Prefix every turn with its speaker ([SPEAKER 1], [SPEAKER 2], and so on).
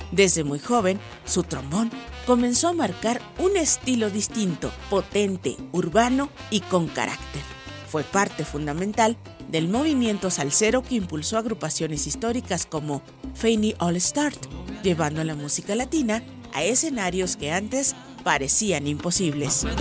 [SPEAKER 1] Desde muy joven, su trombón comenzó a marcar un estilo distinto, potente, urbano y con carácter. Fue parte fundamental del movimiento salsero que impulsó agrupaciones históricas como Fania All Stars, llevando la música latina a escenarios que antes parecían imposibles.